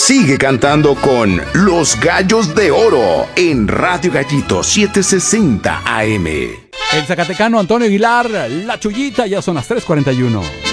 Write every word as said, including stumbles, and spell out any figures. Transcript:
Sigue cantando con Los Gallos de Oro en Radio Gallito setecientos sesenta A M. El zacatecano Antonio Aguilar, La Chullita, ya son las tres cuarenta y uno.